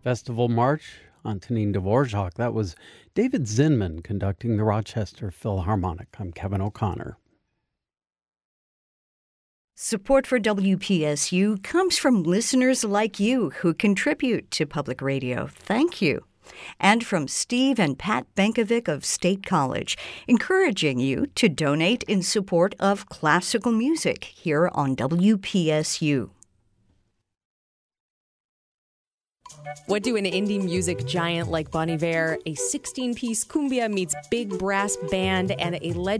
Festival March, Antonin Dvorak. That was David Zinman conducting the Rochester Philharmonic. I'm Kevin O'Connor. Support for WPSU comes from listeners like you who contribute to public radio. Thank you. And from Steve and Pat Benkovic of State College, encouraging you to donate in support of classical music here on WPSU. What do an indie music giant like Bon Iver, a 16-piece cumbia meets big brass band, and a